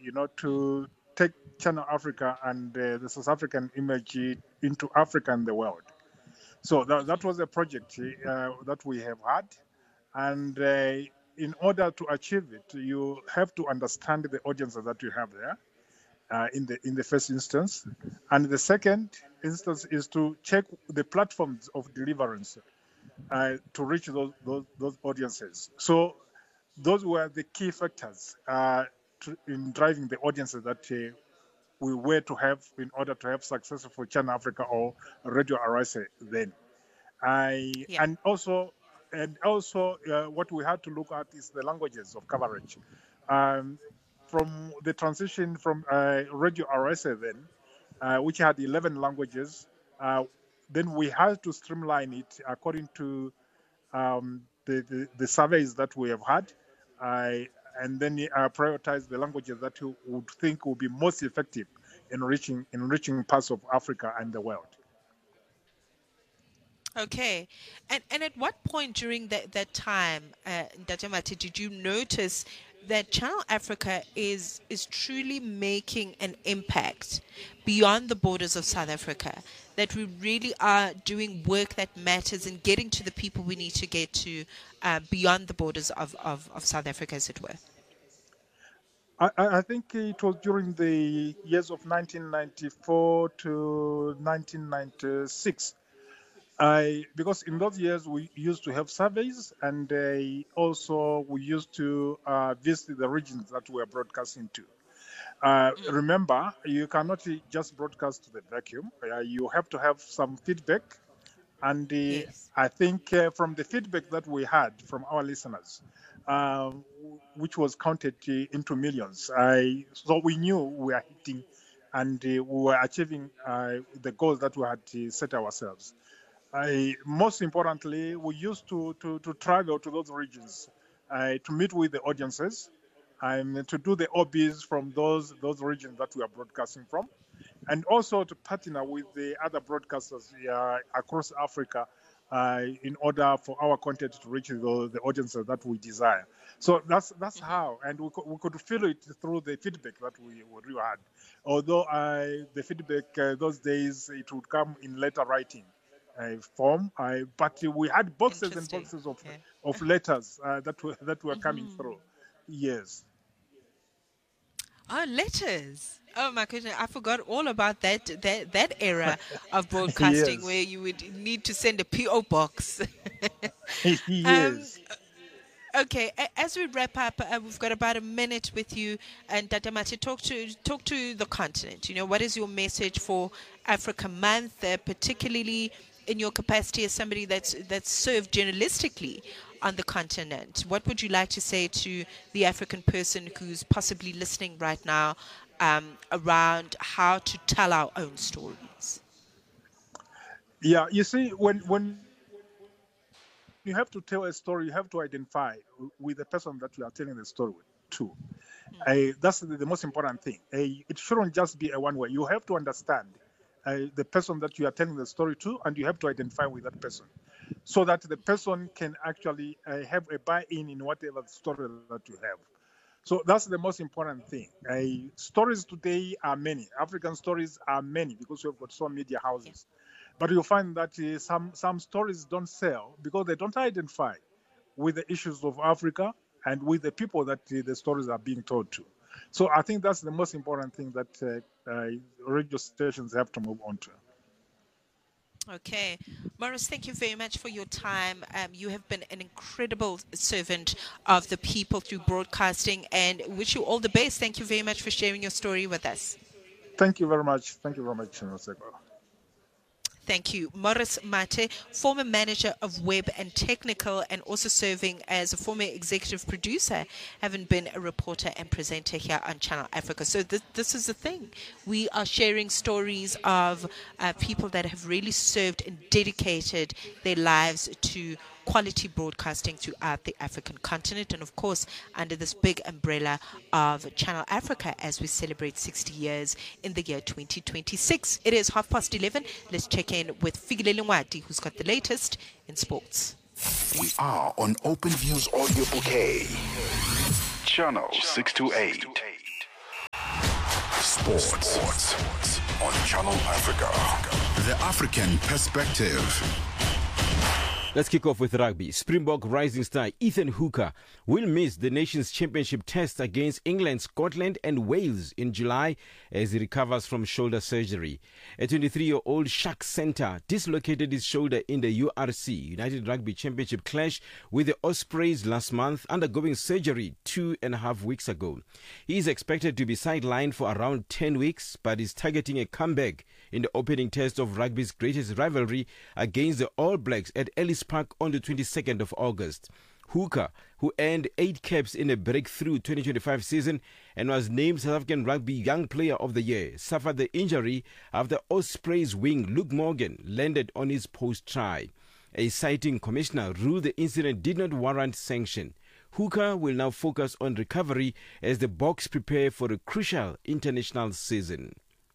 to take Channel Africa and the South African image into Africa and the world. So that was a project that we have had. And in order to achieve it, you have to understand the audiences that you have there in the first instance. And the second instance is to check the platforms of deliverance to reach those audiences. So those were the key factors in driving the audiences that we were to have in order to have successful Channel Africa or Radio RSA then. Yeah. And also, what we had to look at is the languages of coverage. Um, from the transition from Radio RSA then, which had 11 languages, then we had to streamline it according to the surveys that we have had, and then prioritize the languages that you would think would be most effective in reaching parts of Africa and the world. Okay. And at what point during that time, Ndatemati, did you notice that Channel Africa is truly making an impact beyond the borders of South Africa? That we really are doing work that matters and getting to the people we need to get to beyond the borders of South Africa, as it were? I think it was during the years of 1994 to 1996. Because in those years we used to have surveys, and also we used to visit the regions that we were broadcasting to. Remember, you cannot just broadcast to the vacuum. You have to have some feedback. And Yes. I think from the feedback that we had from our listeners, uh, which was counted into millions, so we knew we were hitting and we were achieving the goals that we had set ourselves. Most importantly, we used to travel to those regions to meet with the audiences and to do the OBs from those regions that we are broadcasting from, and also to partner with the other broadcasters across Africa in order for our content to reach the audiences that we desire. So that's how, and we could feel it through the feedback that we had. Although the feedback those days, it would come in letter writing form, but we had boxes and Interesting. boxes Yeah. of letters that were coming through. Yes. Oh, letters. Oh my goodness, I forgot all about that era of broadcasting where Yes. you would need to send a PO box. um, Yes. okay, as we wrap up, we've got about a minute with you, and Tatamati, talk to the continent. What is your message for Africa Month, particularly in your capacity as somebody that's served journalistically on the continent? What would you like to say to the African person who's possibly listening right now around how to tell our own stories? Yeah. You see, when you have to tell a story, you have to identify with the person that you are telling the story to. That's the most important thing. It shouldn't just be a one way. You have to understand the person that you are telling the story to, and you have to identify with that person, so that the person can actually have a buy-in whatever story that you have. So that's the most important thing. Stories today are many. African stories are many because we've got some media Yeah. houses. But you'll find that some stories don't sell because they don't identify with the issues of Africa and with the people that the stories are being told to. So I think that's the most important thing that radio stations have to move on to. Okay. Morris, thank you very much for your time. You have been an incredible servant of the people through broadcasting, and wish you all the best. Thank you very much for sharing your story with us. Thank you very much. Thank you very much, Noseko. Thank you. Morris Mate, former manager of web and technical, and also serving as a former executive producer, having been a reporter and presenter here on Channel Africa. So this is the thing. We are sharing stories of people that have really served and dedicated their lives to quality broadcasting throughout the African continent, and of course under this big umbrella of Channel Africa as we celebrate 60 years in the year 2026. It is 11:30. Let's check in with Figilele Ngwati, who's got the latest in sports. We are on OpenView's audio bouquet. Channel 628. Sports on Channel Africa. The African perspective. Let's kick off with rugby. Springbok rising star Ethan Hooker will miss the nation's championship test against England, Scotland and Wales in July as he recovers from shoulder surgery. A 23-year-old Shark Centre dislocated his shoulder in the URC United Rugby Championship clash with the Ospreys last month, undergoing surgery 2.5 weeks ago. He is expected to be sidelined for around 10 weeks, but is targeting a comeback in the opening test of rugby's greatest rivalry against the All Blacks at Ellis Park on the 22nd of August. Hooker, who earned 8 caps in a breakthrough 2025 season and was named South African Rugby Young Player of the Year, suffered the injury after Ospreys wing Luke Morgan landed on his post-try. A citing commissioner ruled the incident did not warrant sanction. Hooker will now focus on recovery as the Boks prepare for a crucial international season.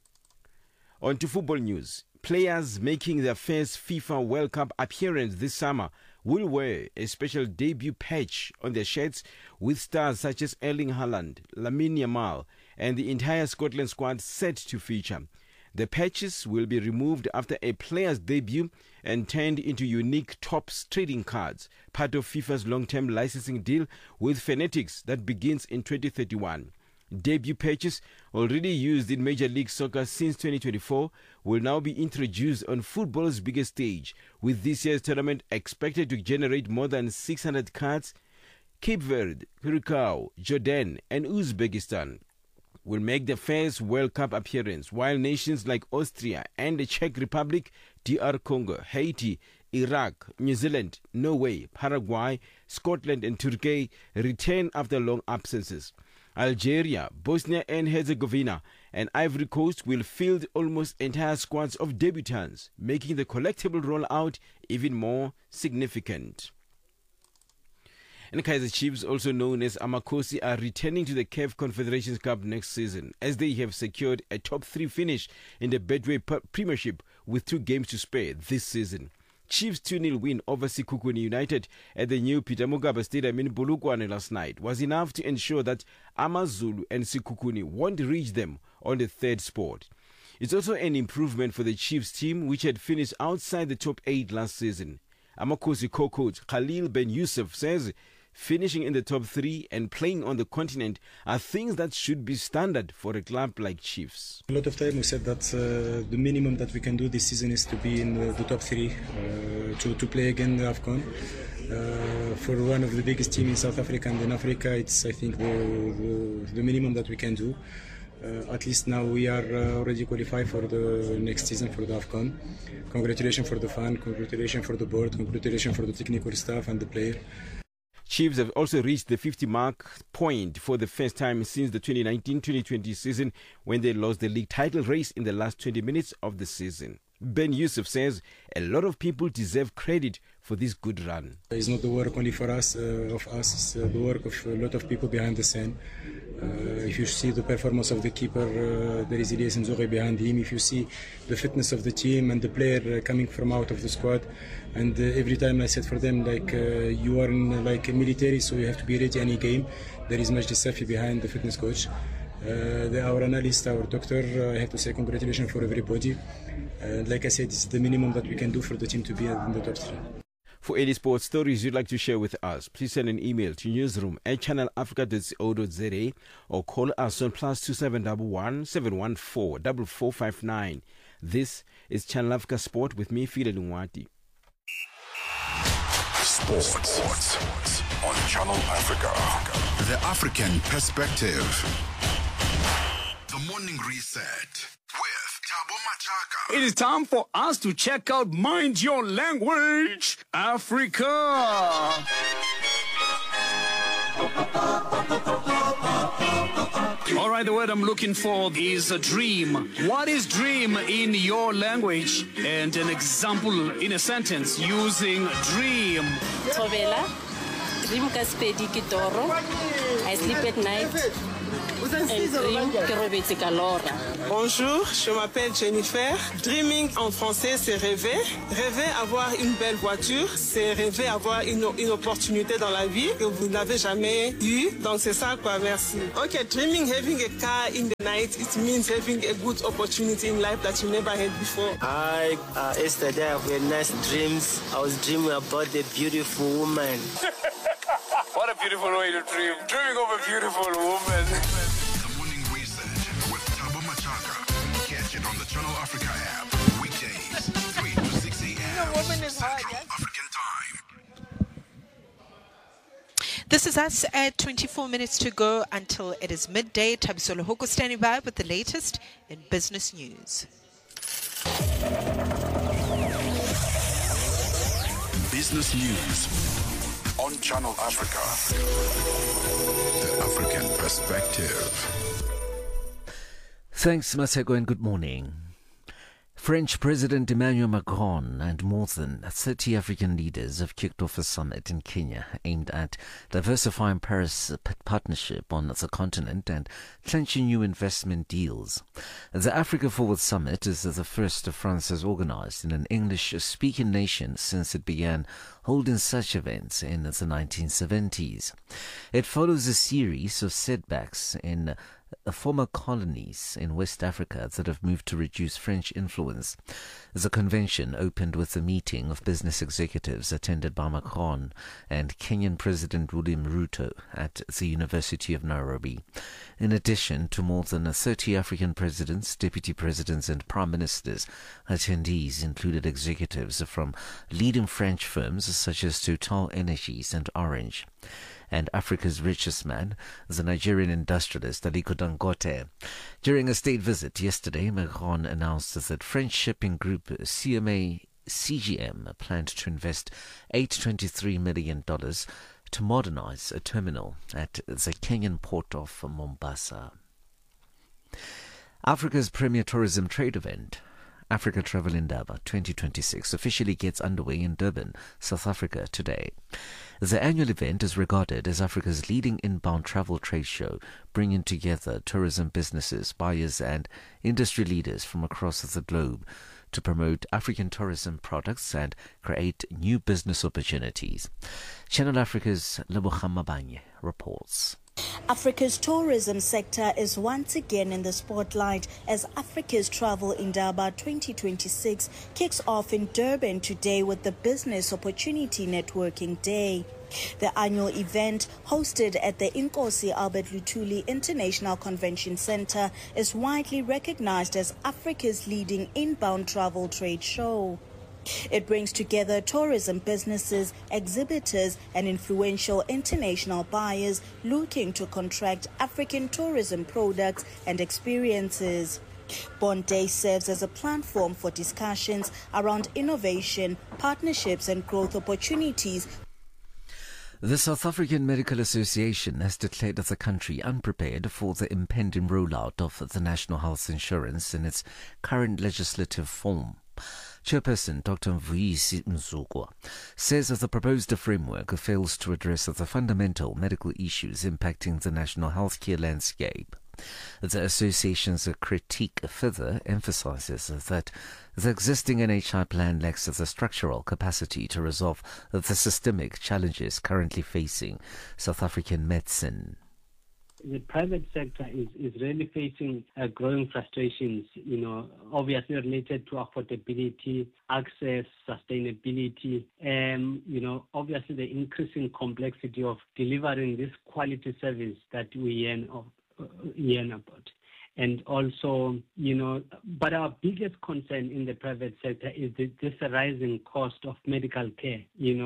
On to football news. Players making their first FIFA World Cup appearance this summer will wear a special debut patch on their shirts with stars such as Erling Haaland, Lamine Yamal and the entire Scotland squad set to feature. The patches will be removed after a player's debut and turned into unique Topps trading cards, part of FIFA's long-term licensing deal with Fanatics that begins in 2031. Debut patches, already used in Major League Soccer since 2024, will now be introduced on football's biggest stage, with this year's tournament expected to generate more than 600 cards. Cape Verde, Curacao, Jordan and Uzbekistan will make their first World Cup appearance, while nations like Austria and the Czech Republic, DR Congo, Haiti, Iraq, New Zealand, Norway, Paraguay, Scotland and Turkey return after long absences. Algeria, Bosnia and Herzegovina and Ivory Coast will field almost entire squads of debutants, making the collectible rollout even more significant. And Kaizer Chiefs, also known as Amakosi, are returning to the CAF Confederations Cup next season as they have secured a top 3 finish in the Betway Premiership with 2 games to spare this season. Chiefs' 2-0 win over Sekhukhune United at the new Peter Mokaba Stadium in Polokwane last night was enough to ensure that AmaZulu and Sekhukhune won't reach them on the 3rd spot. It's also an improvement for the Chiefs team, which had finished outside the top 8 last season. Amakosi co-coach Khalil Ben Yusuf says finishing in the top 3 and playing on the continent are things that should be standard for a club like Chiefs. A lot of time we said that the minimum that we can do this season is to be in the top 3, to play again the AFCON. For one of the biggest teams in South Africa and in Africa, it's I think the minimum that we can do. At least now we are already qualified for the next season for the AFCON. Congratulations for the fan, congratulations for the board, congratulations for the technical staff and the player. Chiefs have also reached the 50-mark point for the first time since the 2019-2020 season, when they lost the league title race in the last 20 minutes of the season. Ben Yusuf says a lot of people deserve credit for this good run. It's not the work only for us, it's the work of a lot of people behind the scene. If you see the performance of the keeper, there is Elias Nzoghi behind him. If you see the fitness of the team and the player coming from out of the squad, and every time I said for them, like you are in like a military, so you have to be ready any game. There is Majdi Safi behind the fitness coach. Our analyst, our doctor, I have to say congratulations for everybody. Like I said, it's the minimum that we can do for the team to be in the top 3. For any sports stories you'd like to share with us, please send an email to newsroom@channelafrica.co.za or call us on +2711 714 4459. This is Channel Africa Sport with me, Fide Lungwati. Sports on Channel Africa. The African perspective. The Morning Reset with Thabo Machaka. It is time for us to check out Mind Your Language Africa. All right, the word I'm looking for is a dream. What is dream in your language? And an example in a sentence using dream. Tobela, dream ka Spedi ke toro. I sleep at night. Bonjour, je m'appelle Jennifer. Dreaming en français, c'est rêver. Rêver avoir une belle voiture, c'est rêver avoir une opportunité dans la vie que vous n'avez jamais eu. Donc c'est ça quoi, merci. Okay, dreaming having a car in the night, it means having a good opportunity in life that you never had before. Hi, yesterday I had nice dreams. I was dreaming about a beautiful woman. What a beautiful way to dream. Dreaming of a beautiful woman. The Morning Reset with Tabo Machaka. Catch it on the Channel Africa app. Weekdays, 3 to 6 a.m. The woman is hard, Central yes? African Time. This is us at 24 minutes to go until it is midday. Tabisolo Hoko standing by with the latest in business news. Business News on Channel Africa. The African Perspective. Thanks, Masego, and good morning. French President Emmanuel Macron and more than 30 African leaders have kicked off a summit in Kenya aimed at diversifying Paris partnership on the continent and clinching new investment deals. The Africa Forward Summit is the first France has organized in an English-speaking nation since it began holding such events in the 1970s. It follows a series of setbacks in former colonies in West Africa that have moved to reduce French influence. The convention opened with a meeting of business executives attended by Macron and Kenyan President William Ruto at the University of Nairobi. In addition to more than 30 African presidents, deputy presidents and prime ministers, attendees included executives from leading French firms such as Total Energies and Orange. And Africa's richest man, the Nigerian industrialist Aliko Dangote. During a state visit yesterday, Macron announced that French shipping group CMA-CGM planned to invest $823 million to modernize a terminal at the Kenyan port of Mombasa. Africa's premier tourism trade event, Africa Travel Indaba 2026, officially gets underway in Durban, South Africa today. The annual event is regarded as Africa's leading inbound travel trade show, bringing together tourism businesses, buyers and industry leaders from across the globe to promote African tourism products and create new business opportunities. Channel Africa's Leboga Mabanye reports. Africa's tourism sector is once again in the spotlight as Africa's Travel Indaba 2026 kicks off in Durban today with the Business Opportunity Networking Day. The annual event, hosted at the Inkosi Albert Luthuli International Convention Center, is widely recognized as Africa's leading inbound travel trade show. It brings together tourism businesses, exhibitors, and influential international buyers looking to contract African tourism products and experiences. Bond Day serves as a platform for discussions around innovation, partnerships, and growth opportunities. The South African Medical Association has declared the country unprepared for the impending rollout of the National Health Insurance in its current legislative form. Chairperson Dr. Mvuyisi Mzukwa says that the proposed framework fails to address the fundamental medical issues impacting the national healthcare landscape. The association's critique further emphasizes that the existing NHI plan lacks the structural capacity to resolve the systemic challenges currently facing South African medicine. The private sector is really facing growing frustrations, obviously related to affordability, access, sustainability, obviously the increasing complexity of delivering this quality service that we yearn about. And also, but our biggest concern in the private sector is this rising cost of medical care,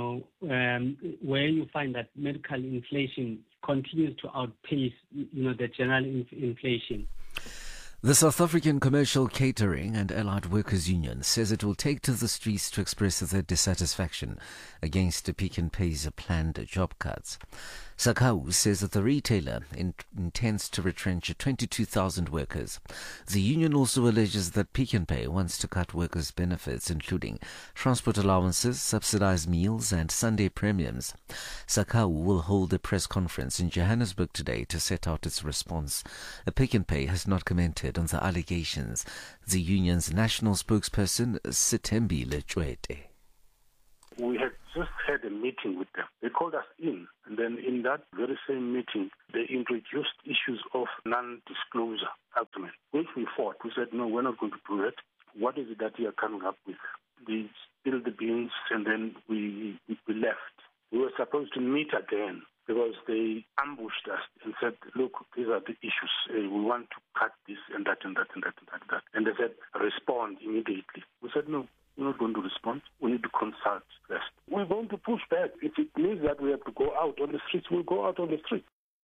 where you find that medical inflation continues to outpace, the general inflation. The South African Commercial Catering and Allied Workers Union says it will take to the streets to express their dissatisfaction against Pick n Pay's planned job cuts. Sakau says that the retailer intends to retrench 22,000 workers. The union also alleges that Pick n Pay wants to cut workers' benefits, including transport allowances, subsidized meals and Sunday premiums. Sakau will hold a press conference in Johannesburg today to set out its response. Pick n Pay has not commented on the allegations. The union's national spokesperson, Sitembi Lechwete. We had just had a meeting with them. They called us in, and then in that very same meeting, they introduced issues of non-disclosure agreement, which we fought. We said, no, we're not going to do it. What is it that you are coming up with? They spilled the beans, and then we left. We were supposed to meet again because they ambushed us and said, look, these are the issues. We want to cut this and that and that and that and that and that. And they said, respond immediately. We said, no. We're not going to respond. We need to consult first. We're going to push back. If it means that we have to go out on the streets, we'll go out on the streets.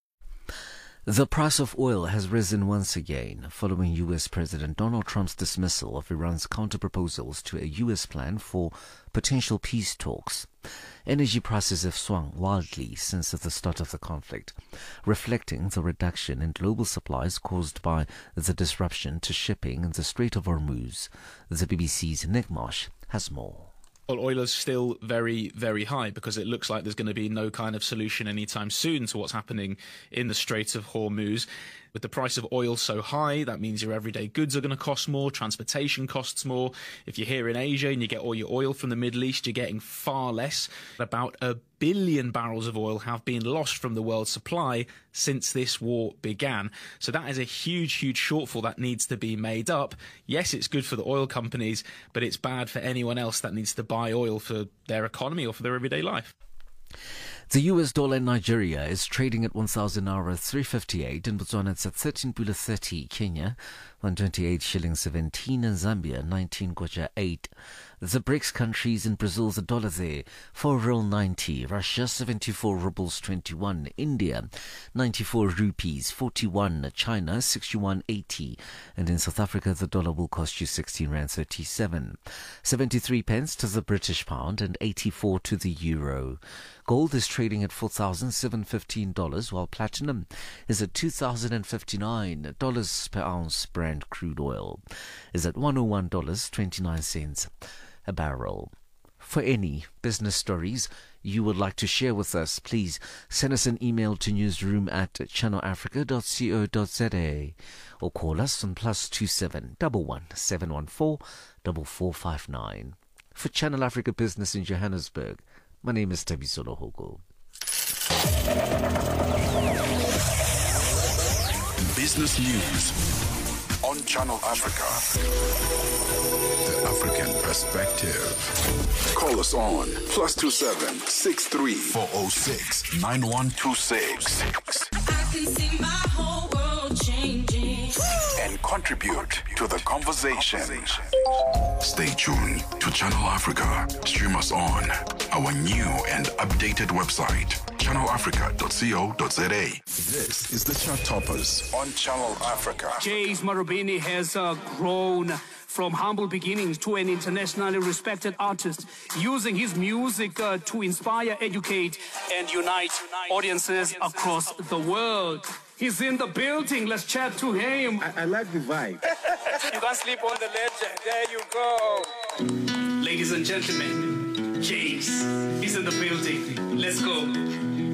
The price of oil has risen once again following U.S. President Donald Trump's dismissal of Iran's counter-proposals to a U.S. plan for potential peace talks. Energy prices have swung wildly since the start of the conflict, reflecting the reduction in global supplies caused by the disruption to shipping in the Strait of Hormuz. The BBC's Nick Marsh has more. Well, oil is still very, very high because it looks like there's going to be no kind of solution anytime soon to what's happening in the Strait of Hormuz. With the price of oil so high, that means your everyday goods are going to cost more, transportation costs more. If you're here in Asia and you get all your oil from the Middle East, you're getting far less. About 1 billion barrels of oil have been lost from the world's supply since this war began. So that is a huge, huge shortfall that needs to be made up. Yes, it's good for the oil companies, but it's bad for anyone else that needs to buy oil for their economy or for their everyday life. The US dollar in Nigeria is trading at 1,000 naira 358, in Botswana it's at 13.30, Kenya 128 shillings 17, and Zambia 19 kwacha 8. The BRICS countries in Brazil, the dollar there 4.90, Russia 74 rubles 21, India 94 rupees 41, China 61.80, and in South Africa the dollar will cost you 16 rand 37, 73 pence to the British pound and 84 to the euro. Gold is trading at $4,715, while platinum is at $2,059 per ounce. Brent crude oil is at $101.29 a barrel. For any business stories you would like to share with us, please send us an email to newsroom@channelafrica.co.za or call us on +27 11 714 4459. For Channel Africa Business in Johannesburg, my name is Tabiso Lohogo. Business news on Channel Africa. The African perspective. Call us on +27 63 406 9126. I can see my whole world changing. And contribute to the conversation. Stay tuned to Channel Africa. Stream us on our new and updated website, channelafrica.co.za. This is the Chart Toppers on Channel Africa. James Marubeni has grown from humble beginnings to an internationally respected artist, using his music to inspire, educate, and unite audiences across the world. He's in the building. Let's chat to him. I like the vibe. You can't sleep on the legend. There you go. Ladies and gentlemen, James is in the building. Let's go.